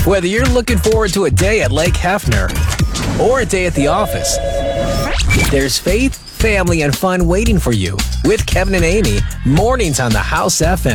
Whether you're looking forward to a day at Lake Hefner or a day at the office, there's faith, family, and fun waiting for you with Kevin and Amy, mornings on the House FM.